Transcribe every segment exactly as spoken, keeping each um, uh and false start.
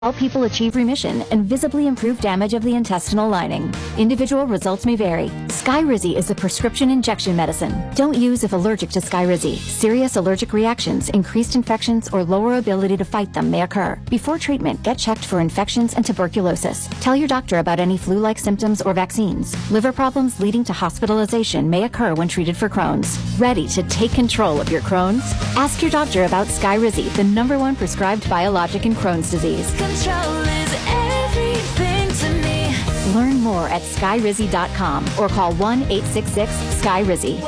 Help people achieve remission and visibly improve damage of the intestinal lining. Individual results may vary. Skyrizi is a prescription injection medicine. Don't use if allergic to Skyrizi. Serious allergic reactions, increased infections, or lower ability to fight them may occur. Before treatment, get checked for infections and tuberculosis. Tell your doctor about any flu-like symptoms or vaccines. Liver problems leading to hospitalization may occur when treated for Crohn's. Ready to take control of your Crohn's? Ask your doctor about Skyrizi, the number one prescribed biologic in Crohn's disease. Control is everything to me. Learn more at skyrizi dot com or call one eight six six sky rizi.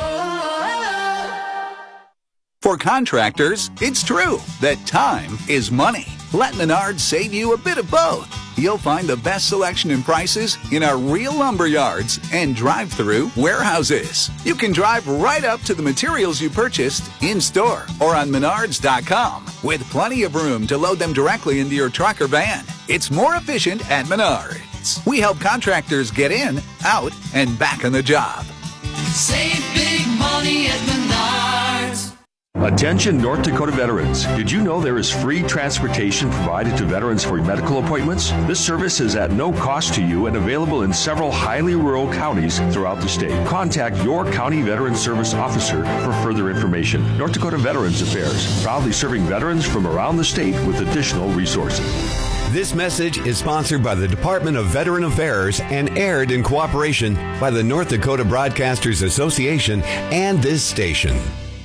For contractors, it's true that time is money. Let Menards save you a bit of both. You'll find the best selection and prices in our real lumber yards and drive-through warehouses. You can drive right up to the materials you purchased in-store or on menards dot com with plenty of room to load them directly into your truck or van. It's more efficient at Menards. We help contractors get in, out, and back on the job. Save big money at Menards. Attention North Dakota veterans. Did you know there is free transportation provided to veterans for medical appointments? This service is at no cost to you and available in several highly rural counties throughout the state. Contact your county veteran service officer for further information. North Dakota Veterans Affairs, proudly serving veterans from around the state with additional resources. This message is sponsored by the Department of Veteran Affairs and aired in cooperation by the North Dakota Broadcasters Association and this station.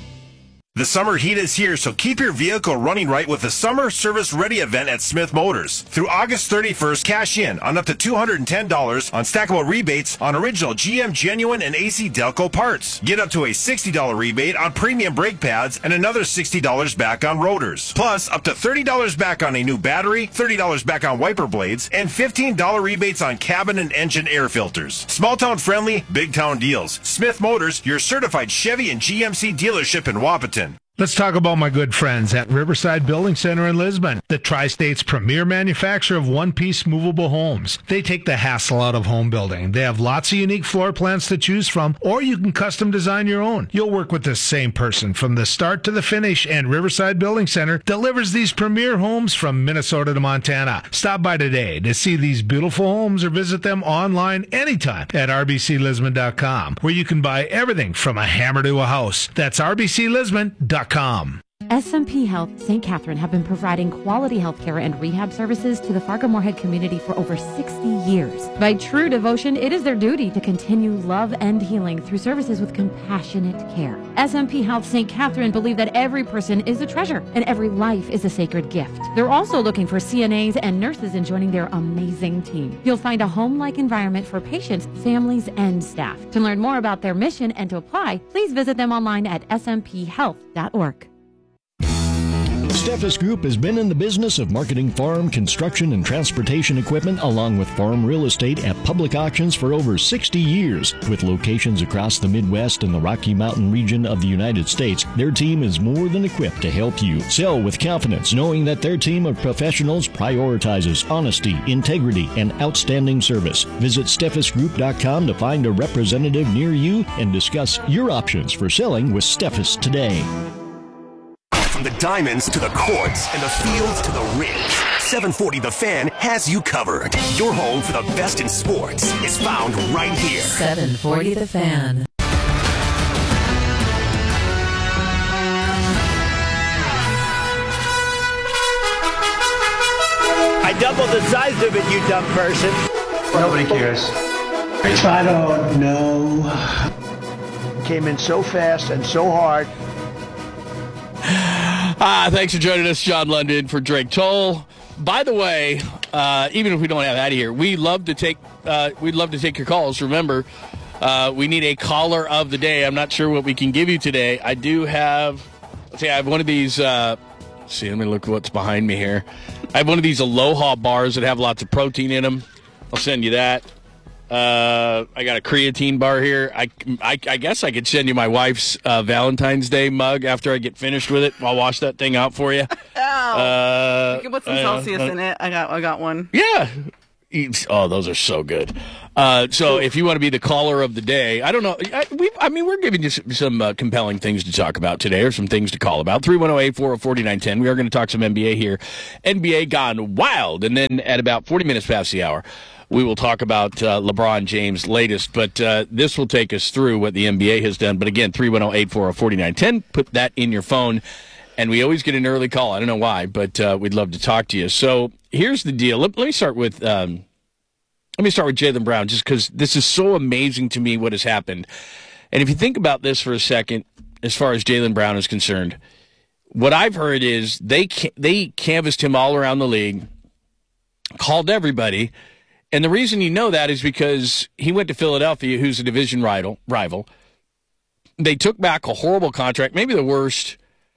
The summer heat is here, so keep your vehicle running right with the Summer Service Ready event at Smith Motors. Through August thirty-first, cash in on up to two hundred ten dollars on stackable rebates on original G M Genuine and A C Delco parts. Get up to a sixty dollars rebate on premium brake pads and another sixty dollars back on rotors. Plus, up to thirty dollars back on a new battery, thirty dollars back on wiper blades, and fifteen dollars rebates on cabin and engine air filters. Small town friendly, big town deals. Smith Motors, your certified Chevy and G M C dealership in Wapaton. Let's talk about my good friends at Riverside Building Center in Lisbon, the Tri-State's premier manufacturer of one-piece movable homes. They take the hassle out of home building. They have lots of unique floor plans to choose from, or you can custom design your own. You'll work with the same person from the start to the finish, and Riverside Building Center delivers these premier homes from Minnesota to Montana. Stop by today to see these beautiful homes or visit them online anytime at r b c lisbon dot com, where you can buy everything from a hammer to a house. That's r b c lisbon dot com. S M P Health Saint Catherine have been providing quality health care and rehab services to the Fargo-Moorhead community for over sixty years. By true devotion, it is their duty to continue love and healing through services with compassionate care. S M P Health Saint Catherine believe that every person is a treasure and every life is a sacred gift. They're also looking for C N As and nurses in joining their amazing team. You'll find a home-like environment for patients, families, and staff. To learn more about their mission and to apply, please visit them online at s m p health dot org. Steffes Group has been in the business of marketing farm, construction, and transportation equipment along with farm real estate at public auctions for over sixty years. With locations across the Midwest and the Rocky Mountain region of the United States, their team is more than equipped to help you sell with confidence, knowing that their team of professionals prioritizes honesty, integrity, and outstanding service. Visit steffes group dot com to find a representative near you and discuss your options for selling with Steffes today. From the diamonds to the courts and the fields to the ridge, seven forty The Fan has you covered. Your home for the best in sports is found right here. seven forty The Fan. I doubled the size of it, you dumb person. Nobody cares. I don't know. Came in so fast and so hard. Ah, thanks for joining us, John London, for Drake Toll. By the way, uh, even if we don't have Addie here, we love to take uh, we'd love to take your calls. Remember, uh, we need a caller of the day. I'm not sure what we can give you today. I do have, let's see, I have one of these. Uh, let's see, let me look what's behind me here. I have one of these Aloha bars that have lots of protein in them. I'll send you that. Uh, I got a creatine bar here. I, I, I guess I could send you my wife's uh, Valentine's Day mug after I get finished with it. I'll wash that thing out for you. Oh, uh, you can put some Celsius uh, in it. I got I got one. Yeah, Oh, those are so good. Uh, so if you want to be the caller of the day, I don't know. I, we, I mean, we're giving you some, some uh, compelling things to talk about today, or some things to call about. three one zero, eight four zero, four nine one zero. We are going to talk some N B A here. N B A gone wild. And then at about forty minutes past the hour, we will talk about uh, LeBron James' latest. But uh, this will take us through what the N B A has done. But again, three one zero, eight four zero, four nine one zero. Put that in your phone. And we always get an early call. I don't know why, but uh, we'd love to talk to you. So here's the deal. Let, let me start with um, let me start with Jaylen Brown, just because this is so amazing to me what has happened. And if you think about this for a second, as far as Jaylen Brown is concerned, what I've heard is they they canvassed him all around the league, called everybody, and the reason you know that is because he went to Philadelphia, who's a division rival. rival. They took back a horrible contract, maybe the worst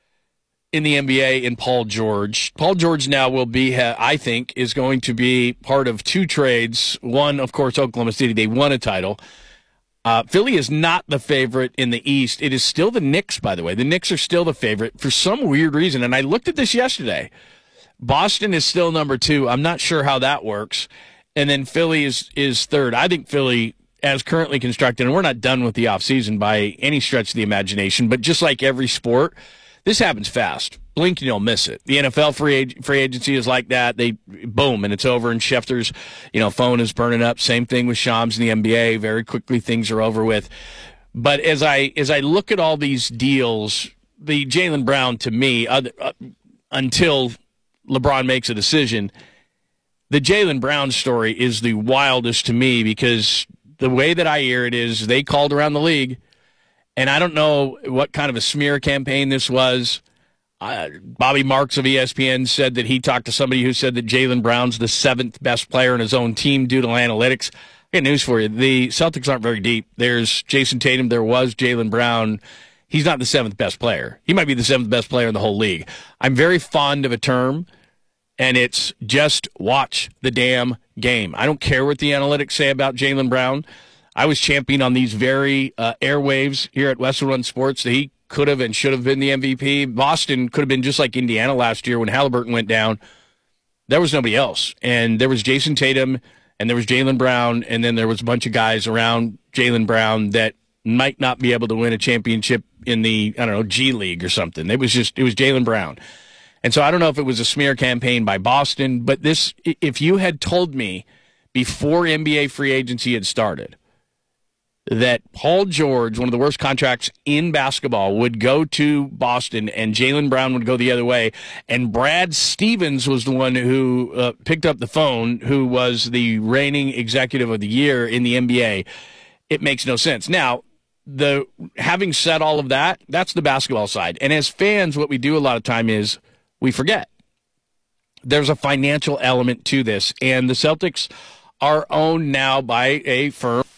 in the N B A, in Paul George. Paul George now will be, I think, is going to be part of two trades. One, of course, Oklahoma City. They won a title. Uh, Philly is not the favorite in the East. It is still the Knicks, by the way. The Knicks are still the favorite for some weird reason. And I looked at this yesterday. Boston is still number two. I'm not sure how that works. And then Philly is, is third. I think Philly, as currently constructed, and we're not done with the offseason by any stretch of the imagination, but just like every sport, this happens fast. Blink and you'll miss it. The N F L free ag- free agency is like that. They boom and it's over. And Schefter's, you know, phone is burning up. Same thing with Shams in the N B A. Very quickly things are over with. But as I as I look at all these deals, the Jaylen Brown to me, uh, uh, until LeBron makes a decision, the Jaylen Brown story is the wildest to me, because the way that I hear it is they called around the league. And I don't know what kind of a smear campaign this was. Uh, Bobby Marks of E S P N said that he talked to somebody who said that Jaylen Brown's the seventh best player in his own team due to analytics. I got news for you. The Celtics aren't very deep. There's Jason Tatum. There was Jaylen Brown. He's not the seventh best player. He might be the seventh best player in the whole league. I'm very fond of a term, and it's just watch the damn game. I don't care what the analytics say about Jaylen Brown. I was championing on these very uh, airwaves here at Westwood One Sports that he could have and should have been the M V P. Boston could have been just like Indiana last year when Halliburton went down. There was nobody else. And there was Jason Tatum, and there was Jaylen Brown, and then there was a bunch of guys around Jaylen Brown that might not be able to win a championship in the, I don't know, G League or something. It was just, it was Jaylen Brown. And so I don't know if it was a smear campaign by Boston, but this, if you had told me before N B A free agency had started that Paul George, one of the worst contracts in basketball, would go to Boston and Jaylen Brown would go the other way, and Brad Stevens was the one who uh, picked up the phone, who was the reigning executive of the year in the N B A, it makes no sense. Now, the having said all of that, that's the basketball side. And as fans, what we do a lot of time is we forget. There's a financial element to this, and the Celtics are owned now by a firm